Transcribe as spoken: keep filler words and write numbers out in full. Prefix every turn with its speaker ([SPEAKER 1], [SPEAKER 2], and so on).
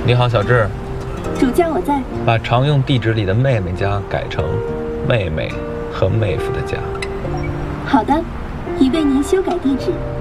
[SPEAKER 1] 你好，小智。
[SPEAKER 2] 主家我在。
[SPEAKER 1] 把常用地址里的妹妹家改成妹妹和妹夫的家。
[SPEAKER 2] 好的，已为您修改地址。